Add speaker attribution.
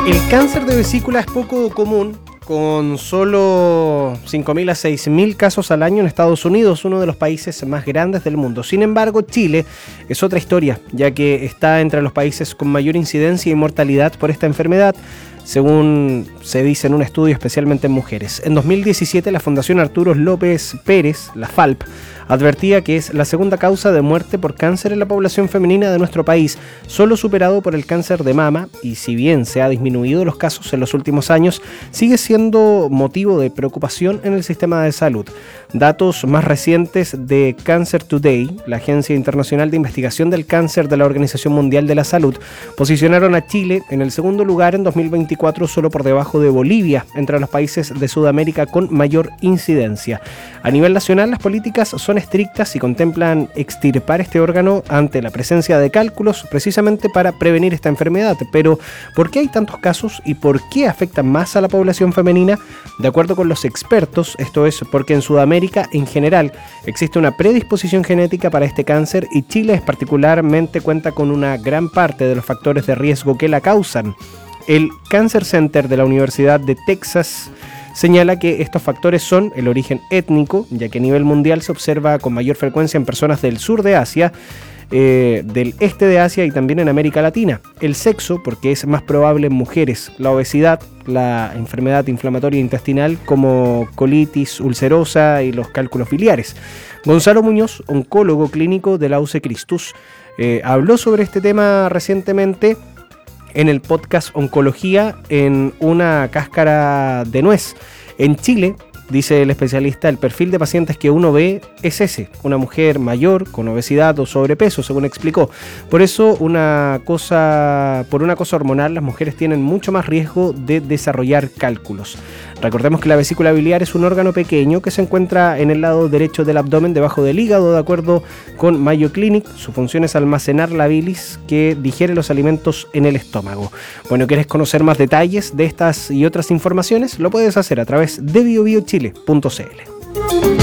Speaker 1: El cáncer de vesícula es poco común, con solo 5.000 a 6.000 casos al año en Estados Unidos, uno de los países más grandes del mundo. Sin embargo, Chile es otra historia, ya que está entre los países con mayor incidencia y mortalidad por esta enfermedad, según se dice en un estudio especialmente en mujeres. En 2017, la Fundación Arturo López Pérez, la FALP, advertía que es la segunda causa de muerte por cáncer en la población femenina de nuestro país, solo superado por el cáncer de mama, y si bien se ha disminuido los casos en los últimos años, sigue siendo motivo de preocupación en el sistema de salud. Datos más recientes de Cancer Today, la Agencia Internacional de Investigación del Cáncer de la Organización Mundial de la Salud, posicionaron a Chile en el segundo lugar en 2024, solo por debajo de Bolivia, entre los países de Sudamérica con mayor incidencia. A nivel nacional, las políticas son estrictas y contemplan extirpar este órgano ante la presencia de cálculos, precisamente para prevenir esta enfermedad. Pero, ¿por qué hay tantos casos y por qué afectan más a la población femenina? De acuerdo con los expertos, esto es porque en Sudamérica en general existe una predisposición genética para este cáncer, y Chile particularmente cuenta con una gran parte de los factores de riesgo que la causan. El Cancer Center de la Universidad de Texas señala que estos factores son el origen étnico, ya que a nivel mundial se observa con mayor frecuencia en personas del sur de Asia, del este de Asia y también en América Latina. El sexo, porque es más probable en mujeres. La obesidad, la enfermedad inflamatoria intestinal como colitis ulcerosa y los cálculos biliares. Gonzalo Muñoz, oncólogo clínico de la UC Christus, habló sobre este tema recientemente en el podcast Oncología en una cáscara de nuez. En Chile, dice el especialista, el perfil de pacientes que uno ve es ese, una mujer mayor con obesidad o sobrepeso, según explicó. Por eso, por una cosa hormonal, las mujeres tienen mucho más riesgo de desarrollar cálculos. Recordemos que la vesícula biliar es un órgano pequeño que se encuentra en el lado derecho del abdomen, debajo del hígado, de acuerdo con Mayo Clinic. Su función es almacenar la bilis que digiere los alimentos en el estómago. Bueno, ¿quieres conocer más detalles de estas y otras informaciones? Lo puedes hacer a través de biobiochile.cl.